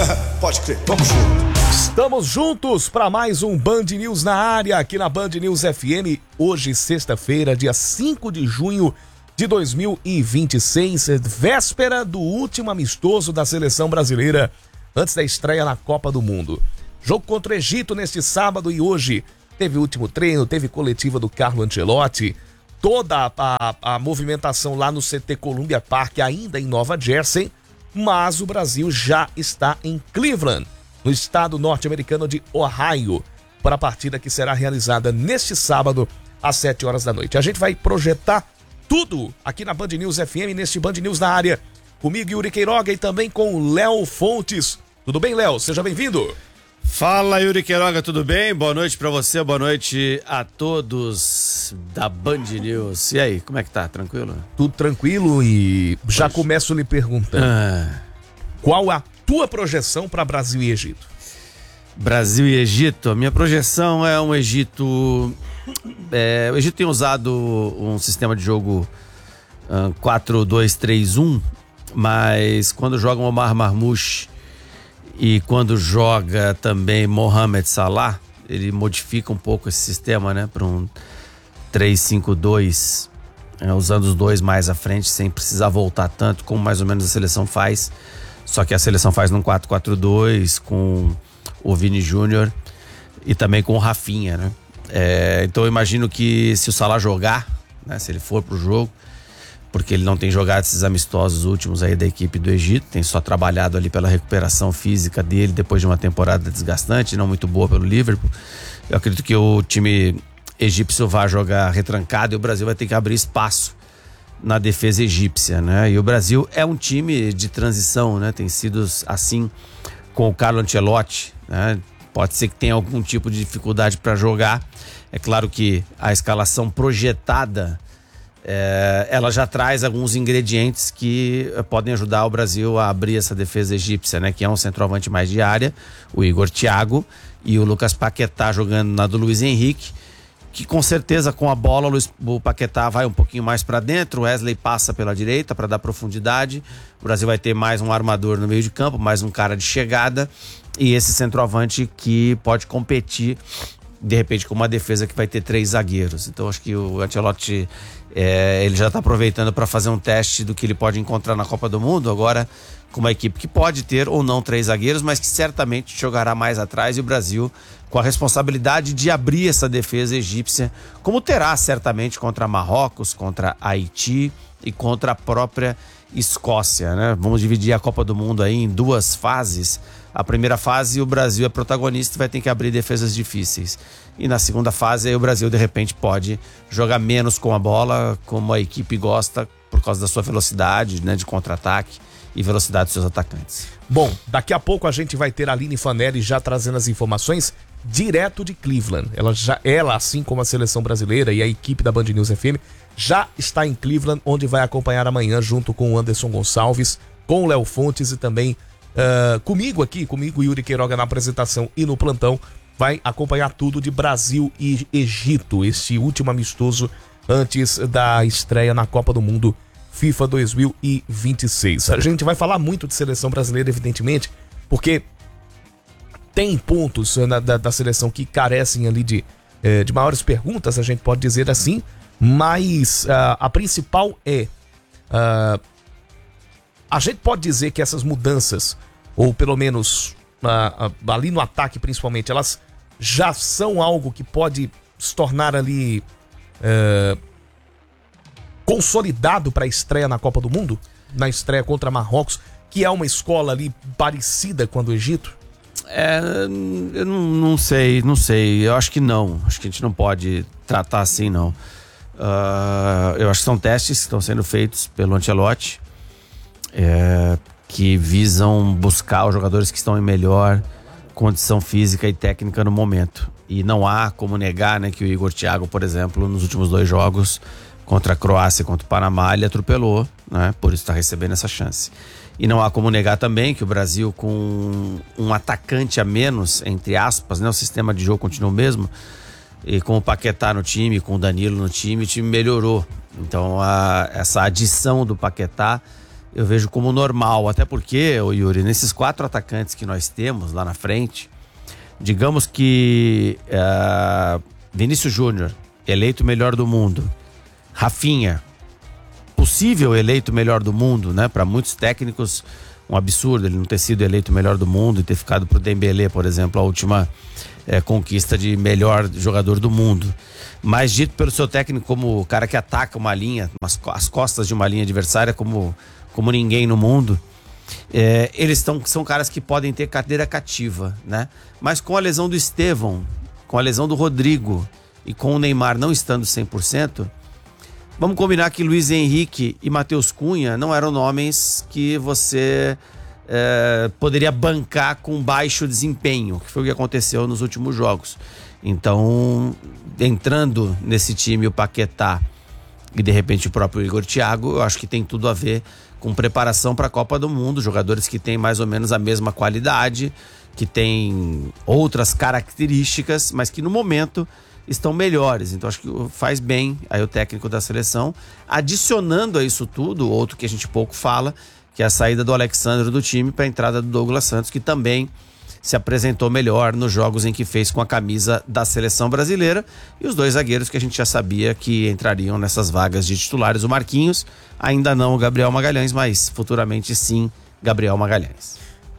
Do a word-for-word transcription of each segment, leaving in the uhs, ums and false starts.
Pode crer, vamos junto. Estamos juntos para mais um Band News na área, aqui na Band News F M. Hoje, sexta-feira, dia cinco de junho de dois mil e vinte e seis, véspera do último amistoso da seleção brasileira, antes da estreia na Copa do Mundo. Jogo contra o Egito neste sábado e hoje teve o último treino, teve coletiva do Carlo Ancelotti, toda a, a, a movimentação lá no C T Columbia Park, ainda em Nova Jersey, mas o Brasil já está em Cleveland, no estado norte-americano de Ohio, para a partida que será realizada neste sábado às sete horas da noite. A gente vai projetar tudo aqui na Band News F M, neste Band News na área, comigo, Yuri Queiroga, e também com o Léo Fontes. Tudo bem, Léo? Seja bem-vindo. Fala, Yuri Queiroga, tudo bem? Boa noite pra você, boa noite a todos da Band News. E aí, como é que tá? Tranquilo? Tudo tranquilo e já Poxa. começo lhe perguntando. Ah. Qual a tua projeção para Brasil e Egito? Brasil e Egito, a minha projeção é um Egito... É, o Egito tem usado um sistema de jogo um, quatro dois três um, mas quando joga Omar Marmoush e quando joga também Mohamed Salah, ele modifica um pouco esse sistema, né, para um três cinco dois, é, usando os dois mais à frente, sem precisar voltar tanto, como mais ou menos a seleção faz. Só que a seleção faz num quatro quatro dois com o Vini Júnior e também com o Rafinha, né? É, então eu imagino que se o Salah jogar, né, se ele for pro jogo, porque ele não tem jogado esses amistosos últimos aí da equipe do Egito, tem só trabalhado ali pela recuperação física dele depois de uma temporada desgastante, não muito boa pelo Liverpool. Eu acredito que o time egípcio vai jogar retrancado e o Brasil vai ter que abrir espaço na defesa egípcia, né? E o Brasil é um time de transição, né? Tem sido assim com o Carlo Ancelotti, né? Pode ser que tenha algum tipo de dificuldade para jogar. É claro que a escalação projetada, é, ela já traz alguns ingredientes que podem ajudar o Brasil a abrir essa defesa egípcia, né? Que é um centroavante mais de área, o Igor Thiago, e o Lucas Paquetá jogando na do Luiz Henrique, que com certeza com a bola o, Luiz, o Paquetá vai um pouquinho mais para dentro, o Wesley passa pela direita para dar profundidade. O Brasil vai ter mais um armador no meio de campo, mais um cara de chegada, e esse centroavante que pode competir de repente com uma defesa que vai ter três zagueiros. Então acho que o Ancelotti é, ele já está aproveitando para fazer um teste do que ele pode encontrar na Copa do Mundo, agora com uma equipe que pode ter ou não três zagueiros, mas que certamente jogará mais atrás, e o Brasil com a responsabilidade de abrir essa defesa egípcia, como terá certamente contra Marrocos, contra Haiti e contra a própria Escócia, né? Vamos dividir a Copa do Mundo aí em duas fases. A primeira fase o Brasil é protagonista e vai ter que abrir defesas difíceis. E na segunda fase aí o Brasil de repente pode jogar menos com a bola, como a equipe gosta, por causa da sua velocidade, né, de contra-ataque e velocidade dos seus atacantes. Bom, daqui a pouco a gente vai ter a Aline Fanelli já trazendo as informações direto de Cleveland. Ela, já, ela, assim como a seleção brasileira e a equipe da Band News F M, já está em Cleveland, onde vai acompanhar amanhã junto com o Anderson Gonçalves, com o Léo Fontes e também uh, comigo aqui, comigo Yuri Queiroga na apresentação e no plantão, vai acompanhar tudo de Brasil e Egito, este último amistoso antes da estreia na Copa do Mundo FIFA dois mil e vinte e seis. A gente vai falar muito de seleção brasileira, evidentemente, porque tem pontos na, da, da seleção que carecem ali de, eh, de maiores perguntas, a gente pode dizer assim, mas uh, a principal é uh, a gente pode dizer que essas mudanças, ou pelo menos uh, uh, ali no ataque principalmente, elas já são algo que pode se tornar ali uh, consolidado para a estreia na Copa do Mundo, na estreia contra Marrocos, que é uma escola ali parecida com a do Egito? É, eu não, não sei, não sei, eu acho que não, acho que a gente não pode tratar assim, não. Uh, eu acho que são testes que estão sendo feitos pelo Ancelotti, é, que visam buscar os jogadores que estão em melhor condição física e técnica no momento. E não há como negar, né, que o Igor Thiago, por exemplo, nos últimos dois jogos, contra a Croácia e contra o Panamá, ele atropelou, né, por isso está recebendo essa chance. E não há como negar também que o Brasil, com um atacante a menos, entre aspas, né, o sistema de jogo continua o mesmo, e com o Paquetá no time, com o Danilo no time, o time melhorou. Então a, essa adição do Paquetá eu vejo como normal, até porque, ô Yuri, nesses quatro atacantes que nós temos lá na frente, digamos que uh, Vinícius Júnior, eleito melhor do mundo, Rafinha, possível eleito melhor do mundo, né? Para muitos técnicos, um absurdo ele não ter sido eleito melhor do mundo e ter ficado pro Dembélé, por exemplo, a última é, conquista de melhor jogador do mundo. Mas dito pelo seu técnico como o cara que ataca uma linha, as costas de uma linha adversária como, como ninguém no mundo, é, eles tão, são caras que podem ter cadeira cativa, né? Mas com a lesão do Estevão, com a lesão do Rodrigo e com o Neymar não estando cem por cento, vamos combinar que Luiz Henrique e Matheus Cunha não eram nomes que você é, poderia bancar com baixo desempenho, que foi o que aconteceu nos últimos jogos. Então, entrando nesse time o Paquetá e de repente o próprio Igor Thiago, eu acho que tem tudo a ver com preparação para a Copa do Mundo, jogadores que têm mais ou menos a mesma qualidade, que têm outras características, mas que no momento estão melhores. Então acho que faz bem aí o técnico da seleção, adicionando a isso tudo, outro que a gente pouco fala, que é a saída do Alexandre do time para a entrada do Douglas Santos, que também se apresentou melhor nos jogos em que fez com a camisa da seleção brasileira, e os dois zagueiros que a gente já sabia que entrariam nessas vagas de titulares, o Marquinhos, ainda não o Gabriel Magalhães, mas futuramente sim, Gabriel Magalhães.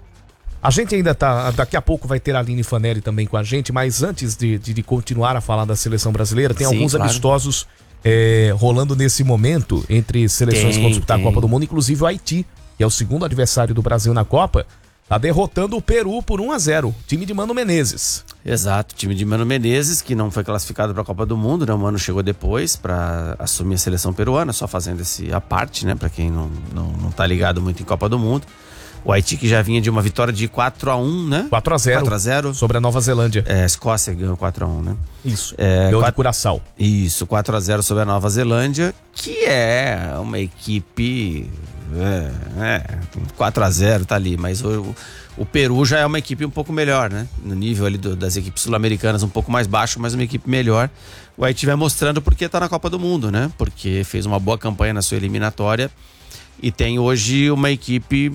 A gente ainda tá, daqui a pouco vai ter a Aline Fanelli também com a gente, mas antes de, de, de continuar a falar da seleção brasileira, tem Sim, alguns claro. amistosos é, rolando nesse momento entre seleções que vão disputar a Copa do Mundo, inclusive o Haiti, que é o segundo adversário do Brasil na Copa, tá derrotando o Peru por um a zero, time de Mano Menezes. Exato, time de Mano Menezes, que não foi classificado para a Copa do Mundo, né? O Mano chegou depois para assumir a seleção peruana, só fazendo esse a parte, né? Para quem não, não, não tá ligado muito em Copa do Mundo. O Haiti que já vinha de uma vitória de quatro a um, né? quatro a zero. quatro a zero. Sobre a Nova Zelândia. É, a Escócia ganhou quatro a um, né? Isso. É, Deu quatro... de Curaçao. Isso, quatro a zero sobre a Nova Zelândia, que é uma equipe... É, é, quatro a zero tá ali, mas o, o Peru já é uma equipe um pouco melhor, né? No nível ali do, das equipes sul-americanas, um pouco mais baixo, mas uma equipe melhor. O Haiti vai mostrando porque tá na Copa do Mundo, né? Porque fez uma boa campanha na sua eliminatória e tem hoje uma equipe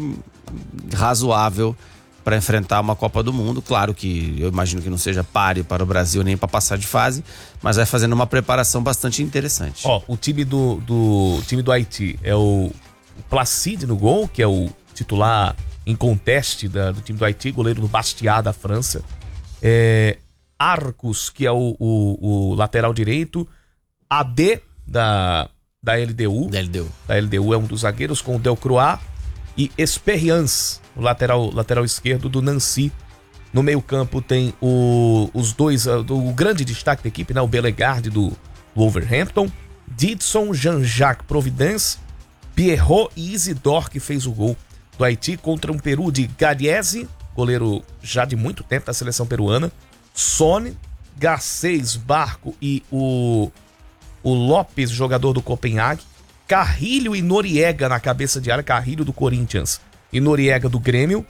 razoável para enfrentar uma Copa do Mundo. Claro que eu imagino que não seja páreo para o Brasil nem para passar de fase, mas vai fazendo uma preparação bastante interessante. Ó, o time do, do, time do Haiti é o Placide no gol, que é o titular em conteste da, do time do Haiti, goleiro do Bastia da França. É, Arcos, que é o, o, o lateral direito. A D da, da L D U. Da L D U. Da L D U é um dos zagueiros, com o Delcroix. E Esperians, o lateral, lateral esquerdo do Nancy. No meio campo tem o, os dois, o grande destaque da equipe, né? O Bellegarde do, do Wolverhampton. Didson, Jean-Jacques Providence, Pierrot e Isidore, que fez o gol do Haiti contra um Peru de Gadiese, goleiro já de muito tempo da seleção peruana. Sone, Garcês, Barco e o, o Lopes, jogador do Copenhague. Carrilho e Noriega na cabeça de área, Carrilho do Corinthians e Noriega do Grêmio.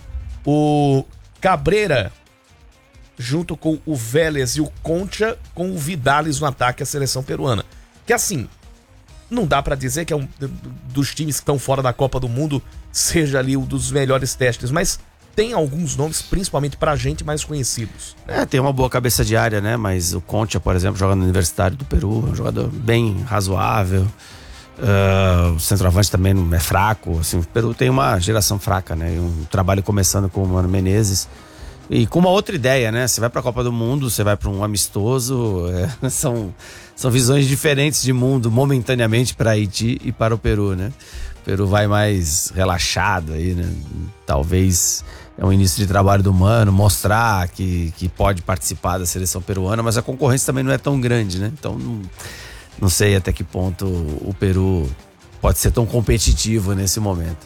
O Cabreira junto com o Vélez e o Concha, com o Vidales no ataque à seleção peruana. Que assim, não dá pra dizer que é um dos times que estão fora da Copa do Mundo seja ali um dos melhores testes, mas tem alguns nomes, principalmente pra gente, mais conhecidos. É, tem uma boa cabeça de área, né? Mas o Concha, por exemplo, joga no Universitário do Peru, é um jogador bem razoável. Uh, o centroavante também não é fraco, assim, o Peru tem uma geração fraca, né? E um trabalho começando com o Mano Menezes e com uma outra ideia, né? Você vai para a Copa do Mundo, você vai para um amistoso, é, são, são visões diferentes de mundo momentaneamente para Haiti e para o Peru, né? O Peru vai mais relaxado aí, né? Talvez é um início de trabalho do Mano, mostrar que, que pode participar da seleção peruana, mas a concorrência também não é tão grande, né? Então não Não sei até que ponto o Peru pode ser tão competitivo nesse momento.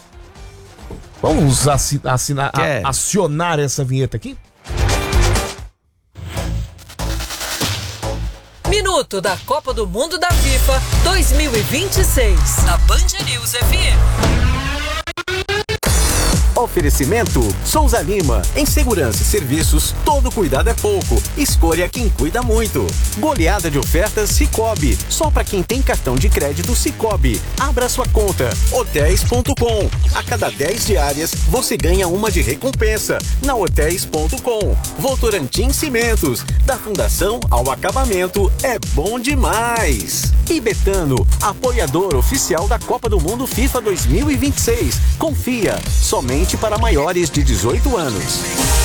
Vamos assinar, assinar, a, acionar essa vinheta aqui? Minuto da Copa do Mundo da FIFA dois mil e vinte e seis. Na Band News F M. Oferecimento Souza Lima. Em segurança e serviços, todo cuidado é pouco. Escolha quem cuida muito. Goleada de ofertas Sicoob. Só para quem tem cartão de crédito Sicoob. Abra sua conta. hotéis ponto com. A cada dez diárias, você ganha uma de recompensa. Na hotéis ponto com. Votorantim Cimentos. Da fundação ao acabamento, é bom demais. E Betano, apoiador oficial da Copa do Mundo FIFA dois mil e vinte e seis. Confia, somente para maiores de dezoito anos.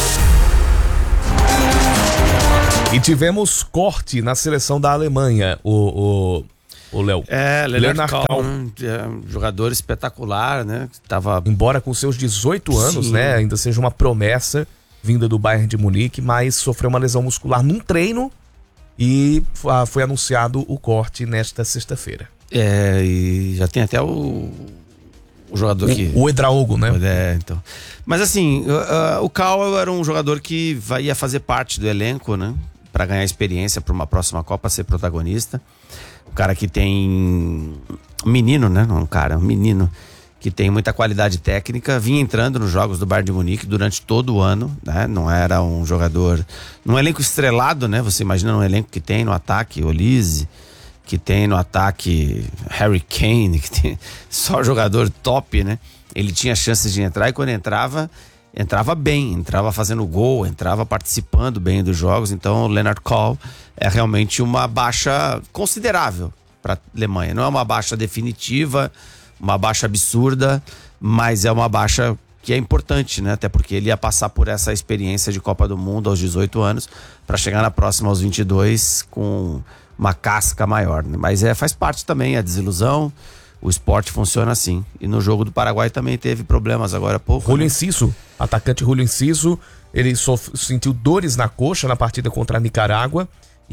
E tivemos corte na seleção da Alemanha, o o Léo. É, Leonard Leonard Cohen, é um jogador espetacular, né? Tava... Embora com seus dezoito anos, Sim. né, ainda seja uma promessa vinda do Bayern de Munique, mas sofreu uma lesão muscular num treino e foi anunciado o corte nesta sexta-feira. É, e já tem até o, o jogador o, que... O Edraogo, né? É, então. Mas assim, uh, uh, o Cowell era um jogador que vai, ia fazer parte do elenco, né? Pra ganhar experiência para uma próxima Copa, ser protagonista. O cara que tem... Um menino, né? Não um cara, um menino que tem muita qualidade técnica, vinha entrando nos jogos do Bayern de Munique durante todo o ano, né? Não era um jogador... Num elenco estrelado, né? Você imagina um elenco que tem no ataque Olise, que tem no ataque Harry Kane, que tem só jogador top, né? Ele tinha chances de entrar e quando entrava, entrava bem, entrava fazendo gol, entrava participando bem dos jogos. Então o Leonard Cohen é realmente uma baixa considerável para a Alemanha. Não é uma baixa definitiva, uma baixa absurda, mas é uma baixa que é importante, né? Até porque ele ia passar por essa experiência de Copa do Mundo aos dezoito anos para chegar na próxima aos vinte e dois com uma casca maior, né? Mas é, faz parte também a desilusão. O esporte funciona assim. E no jogo do Paraguai também teve problemas agora há pouco. Julio né? Enciso, atacante Julio Enciso, ele sof- sentiu dores na coxa na partida contra a Nicarágua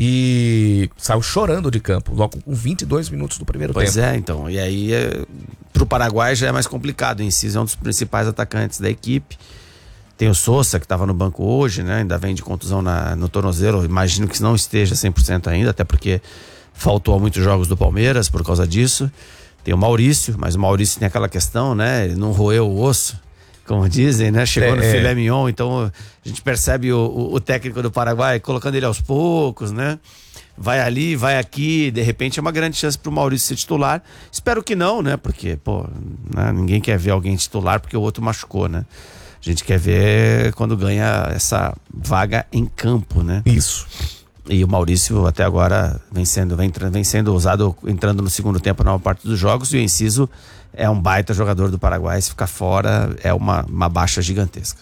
e saiu chorando de campo, logo com vinte e dois minutos do primeiro Pois tempo. é, então. E aí, é, pro Paraguai já é mais complicado. O Enciso é um dos principais atacantes da equipe. Tem o Sousa, que estava no banco hoje, né? Ainda vem de contusão na, no tornozelo. Imagino que não esteja cem por cento ainda, até porque faltou a muitos jogos do Palmeiras por causa disso. Tem o Maurício, mas o Maurício tem aquela questão, né? Ele não roeu o osso, como dizem, né? Chegou É, no é. filé mignon, então a gente percebe o, o, o técnico do Paraguai colocando ele aos poucos, né? Vai ali, vai aqui, de repente é uma grande chance pro Maurício ser titular. Espero que não, né? Porque, pô, né? Ninguém quer ver alguém titular porque o outro machucou, né? A gente quer ver quando ganha essa vaga em campo, né? Isso. E o Maurício até agora vem sendo, vem, vem sendo usado entrando no segundo tempo na maior parte dos jogos. E o Enciso é um baita jogador do Paraguai. Se ficar fora é uma, uma baixa gigantesca.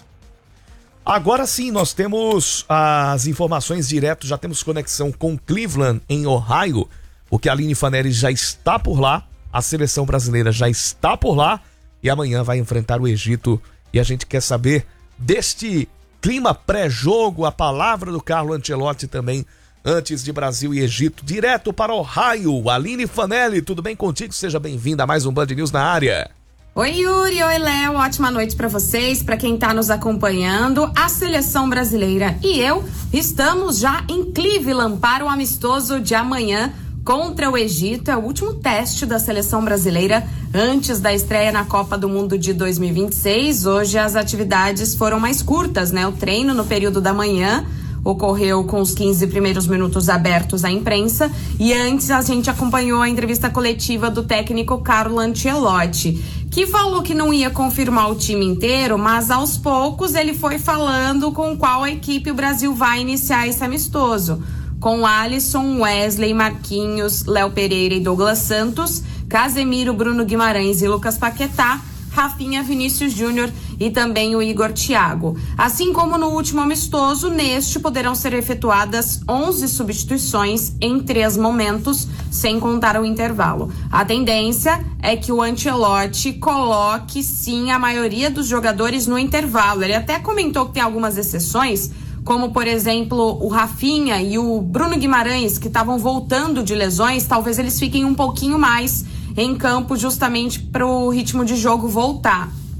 Agora sim, nós temos as informações direto, já temos conexão com Cleveland, em Ohio, porque a Aline Fanelli já está por lá, a seleção brasileira já está por lá e amanhã vai enfrentar o Egito. E a gente quer saber deste clima pré-jogo, a palavra do Carlo Ancelotti também, antes de Brasil e Egito, direto para Ohio. Aline Fanelli, tudo bem contigo? Seja bem-vinda a mais um Band News na área. Oi, Yuri, oi, Léo, ótima noite para vocês, para quem tá nos acompanhando. A seleção brasileira e eu estamos já em Cleveland para o amistoso de amanhã contra o Egito. É o último teste da seleção brasileira antes da estreia na Copa do Mundo de dois mil e vinte e seis. Hoje as atividades foram mais curtas, né? O treino no período da manhã ocorreu com os quinze primeiros minutos abertos à imprensa e antes a gente acompanhou a entrevista coletiva do técnico Carlo Ancelotti, que falou que não ia confirmar o time inteiro, mas aos poucos ele foi falando com qual equipe o Brasil vai iniciar esse amistoso. Com Alisson, Wesley, Marquinhos, Léo Pereira e Douglas Santos, Casemiro, Bruno Guimarães e Lucas Paquetá, Rafinha, Vinícius Júnior e também o Igor Thiago. Assim como no último amistoso, neste poderão ser efetuadas onze substituições em três momentos, sem contar o intervalo. A tendência é que o Ancelotti coloque, sim, a maioria dos jogadores no intervalo. Ele até comentou que tem algumas exceções, como, por exemplo, o Rafinha e o Bruno Guimarães, que estavam voltando de lesões, talvez eles fiquem um pouquinho mais em campo justamente para o ritmo de jogo voltar.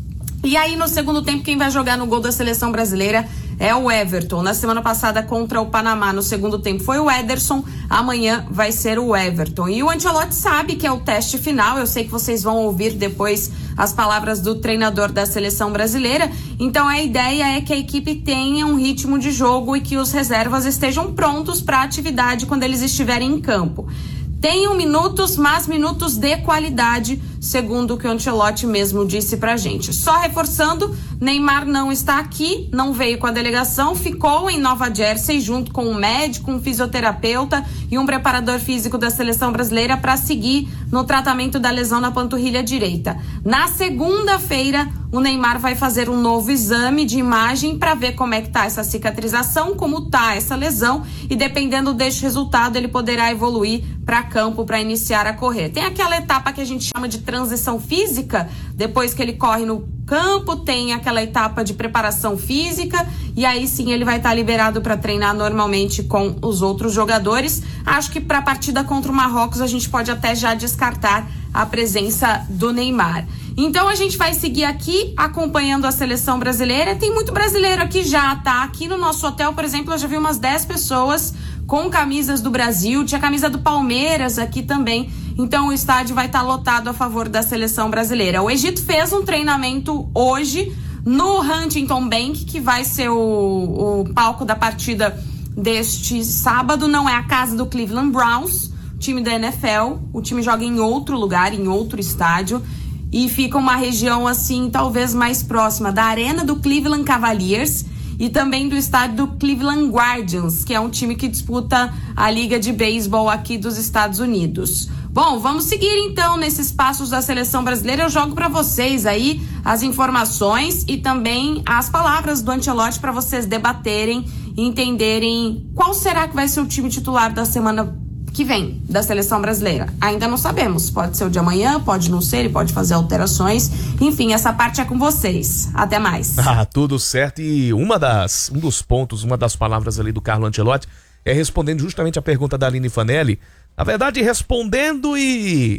E aí, no segundo tempo, quem vai jogar no gol da seleção brasileira é o Everton. Na semana passada, contra o Panamá, no segundo tempo, foi o Ederson. Amanhã vai ser o Everton. E o Ancelotti sabe que é o teste final. Eu sei que vocês vão ouvir depois as palavras do treinador da seleção brasileira. Então, a ideia é que a equipe tenha um ritmo de jogo e que os reservas estejam prontos para a atividade quando eles estiverem em campo. Tenham minutos, mas minutos de qualidade, segundo o que o Ancelotti mesmo disse pra gente. Só reforçando, Neymar não está aqui, não veio com a delegação, ficou em Nova Jersey junto com um médico, um fisioterapeuta e um preparador físico da seleção brasileira para seguir no tratamento da lesão na panturrilha direita. Na segunda-feira, o Neymar vai fazer um novo exame de imagem para ver como é que tá essa cicatrização, como tá essa lesão, e dependendo deste resultado, ele poderá evoluir para campo para iniciar a correr. Tem aquela etapa que a gente chama de transição física, depois que ele corre no campo, tem aquela etapa de preparação física, e aí sim ele vai estar liberado para treinar normalmente com os outros jogadores. Acho que para a partida contra o Marrocos a gente pode até já descartar a presença do Neymar. Então a gente vai seguir aqui acompanhando a seleção brasileira. Tem muito brasileiro aqui já, tá? Aqui no nosso hotel, por exemplo, eu já vi umas dez pessoas com camisas do Brasil, tinha camisa do Palmeiras aqui também. Então o estádio vai estar lotado a favor da seleção brasileira. O Egito fez um treinamento hoje no Huntington Bank, que vai ser o, o palco da partida deste sábado. Não é a casa do Cleveland Browns, time da N F L. O time joga em outro lugar, em outro estádio. E fica uma região assim, talvez mais próxima da arena do Cleveland Cavaliers e também do estádio do Cleveland Guardians, que é um time que disputa a Liga de Beisebol aqui dos Estados Unidos. Bom, vamos seguir então nesses passos da seleção brasileira. Eu jogo para vocês aí as informações e também as palavras do Ancelotti para vocês debaterem e entenderem qual será que vai ser o time titular da semana que vem da seleção brasileira. Ainda não sabemos, pode ser o de amanhã, pode não ser, ele pode fazer alterações. Enfim, essa parte é com vocês. Até mais. Ah, tudo certo. E uma das, um dos pontos, uma das palavras ali do Carlo Ancelotti é respondendo justamente a pergunta da Aline Fanelli. Na verdade, respondendo e...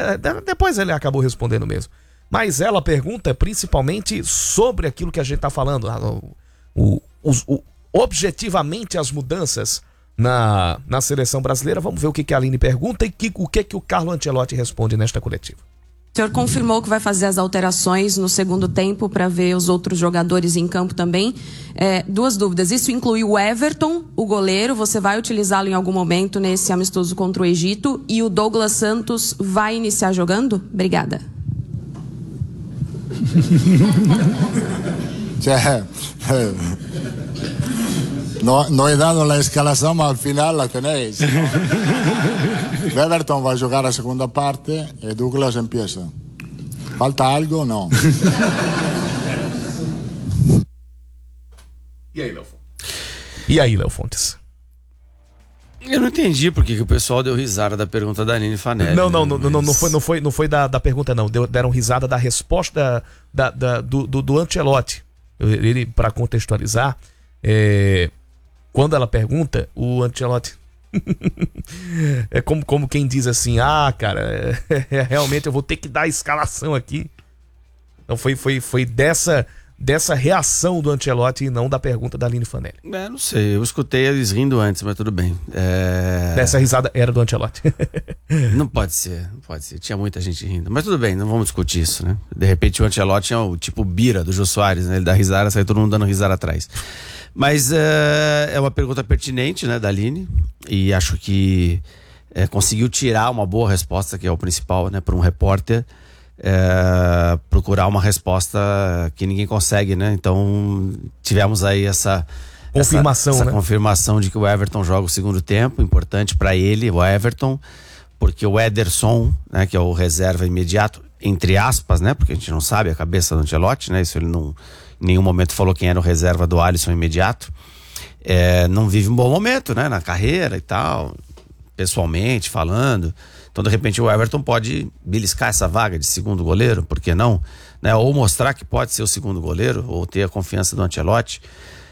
depois ele acabou respondendo mesmo. Mas ela pergunta principalmente sobre aquilo que a gente está falando. O, o, o, objetivamente as mudanças Na, na seleção brasileira. Vamos ver o que, que a Aline pergunta e que, o que, que o Carlo Ancelotti responde nesta coletiva. O senhor confirmou que vai fazer as alterações no segundo tempo para ver os outros jogadores em campo também. É, duas dúvidas. Isso inclui o Everton, o goleiro. Você vai utilizá-lo em algum momento nesse amistoso contra o Egito? E o Douglas Santos vai iniciar jogando? Obrigada. Cioè, no, no he dado la escalación, ma al final la tenéis. Everton va a jugar a segunda parte e Douglas empieza. Falta algo? No. E aí, Léo Fontes? E aí, Léo Fontes? Eu não entendi por que, que o pessoal deu risada da pergunta da Aline Fanelli. Não, não, né? não, não, não foi, não foi, não foi da, da pergunta, não. Deu, deram risada da resposta da, da, do, do, do Ancelotti. Ele, para contextualizar, é, quando ela pergunta, o Ancelotti é como, como quem diz assim, ah, cara, é, é, realmente eu vou ter que dar a escalação aqui. Então foi, foi, foi dessa, dessa reação do Ancelotti e não da pergunta da Aline Fanelli. É, não sei, eu escutei eles rindo antes, mas tudo bem. É... Dessa risada era do Ancelotti. Não pode ser, não pode ser. Tinha muita gente rindo. Mas tudo bem, não vamos discutir isso, né? De repente o Ancelotti é o tipo Bira do Jô Soares, né? Ele dá risada, sai todo mundo dando risada atrás. Mas é, é uma pergunta pertinente, né, da Aline. E acho que é, conseguiu tirar uma boa resposta, que é o principal, né, para um repórter. É, procurar uma resposta que ninguém consegue, né? Então tivemos aí essa confirmação, essa, essa né? confirmação de que o Everton joga o segundo tempo, importante para ele, o Everton, porque o Ederson, né, que é o reserva imediato, entre aspas, né? Porque a gente não sabe a cabeça do Ancelotti, né? Isso ele não em nenhum momento falou quem era o reserva do Alisson imediato. É, não vive um bom momento, né? Na carreira e tal, pessoalmente falando. Então, de repente, o Everton pode beliscar essa vaga de segundo goleiro, por que não? Né? Ou mostrar que pode ser o segundo goleiro, ou ter a confiança do Ancelotti.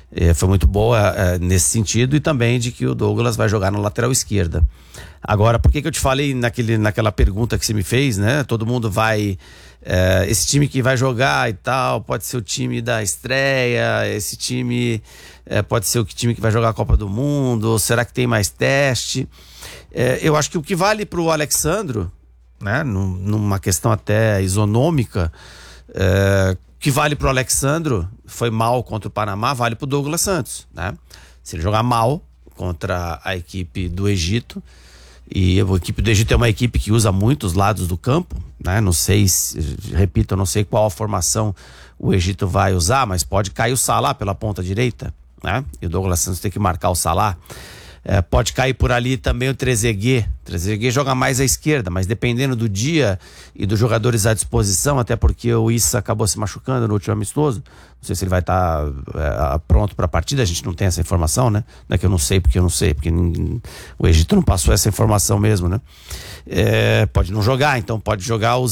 É, foi muito boa é, nesse sentido, e também de que o Douglas vai jogar na lateral esquerda. Agora, por que que eu te falei naquele, naquela pergunta que você me fez, né? Todo mundo vai... É, esse time que vai jogar e tal, pode ser o time da estreia, esse time é, pode ser o time que vai jogar a Copa do Mundo, ou será que tem mais teste? É, eu acho que o que vale pro Alexandro, né? Num, numa questão até isonômica, é, que vale pro Alexandro, foi mal contra o Panamá, vale pro Douglas Santos, né? Se ele jogar mal contra a equipe do Egito, e a equipe do Egito é uma equipe que usa muitos lados do campo, né? Não sei, se, repito, eu não sei qual a formação o Egito vai usar, mas pode cair o Salah pela ponta direita, né? E o Douglas Santos tem que marcar o Salah. É, pode cair por ali também o Trezeguet. O Trezeguet joga mais à esquerda, mas dependendo do dia e dos jogadores à disposição, até porque o Issa acabou se machucando no último amistoso, não sei se ele vai estar tá, é, pronto para a partida, a gente não tem essa informação, né? Não é que eu não sei porque eu não sei, porque ninguém, o Egito não passou essa informação mesmo, né? É, pode não jogar, então pode jogar os